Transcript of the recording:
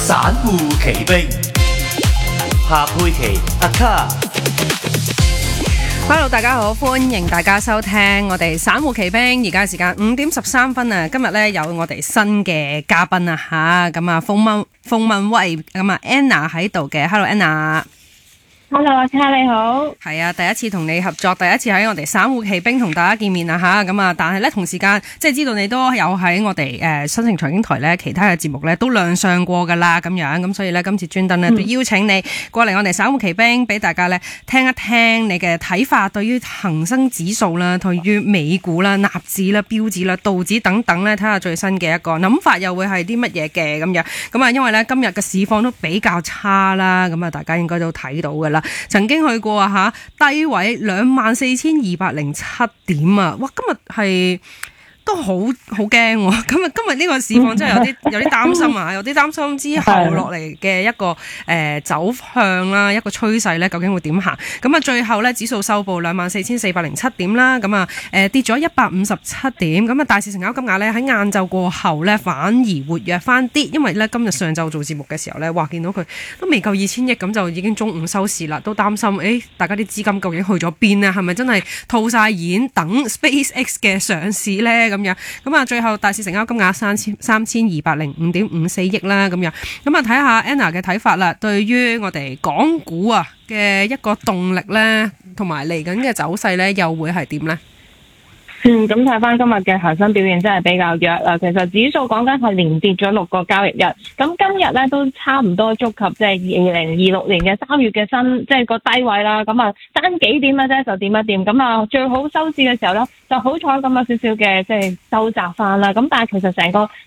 散戶奇兵，夏佩琪阿卡。 Hello， 大家好，歡迎大家收聽我哋散戶奇兵。而家時間5:13啊，今日咧有我哋新嘅嘉賓啊吓，咁啊馮文慧咁啊 Anna 喺度嘅 ，Hello Anna。Hello， 阿卡你好。 係啊，第一次同你合作，第一次喺我哋散戶奇兵同大家見面啊吓，咁啊，但係咧同時間即係知道你都有喺我哋新城財經台咧其他嘅節目咧都亮相過噶啦，咁樣咁所以咧今次專登咧都邀請你過嚟我哋散戶奇兵，俾大家咧聽一聽你嘅睇法，對於恒生指數啦，對於美股啦、納指啦、標指啦、道指等等咧，睇下最新嘅一個諗法又會係啲乜嘢嘅咁樣。咁啊，因為咧今日嘅市況都比較差啦，咁啊大家應該都睇到噶啦。曾經去過啊吓，低位24,207點啊！哇，今日係都好驚喎！今日呢個市況真係有啲擔心啊，有啲擔心之後落嚟嘅一個走向啦，一個趨勢咧，究竟會點行？咁啊，最後咧指數收報24,407點啦，咁啊跌咗157點，咁啊大市成交金額咧喺晏晝過後咧反而活躍翻啲，因為咧今日上晝做節目嘅時候咧，哇見到佢都未夠2,000億，咁就已經中午收市啦，都擔心大家啲資金究竟去咗邊咧？係咪真係套晒現等 SpaceX 嘅上市咧？咁啊，最後大市成交金額3,205.54億啦，咁樣咁啊，睇下 Anna 嘅睇法啦。對於我哋港股啊嘅一個動力咧，同埋嚟緊嘅走勢咧，又會係點咧？ 咁睇翻今日嘅恒生表現真係比較弱啦。其實指數講緊係連跌咗6個交易日，咁今日咧都差唔多觸及即係2026年嘅3月嘅即係個低位啦。咁啊爭幾點嘅啫就點一點。咁啊最好收市嘅時候咧，就好彩咁有少少嘅即係收窄翻啦。咁但係其實成個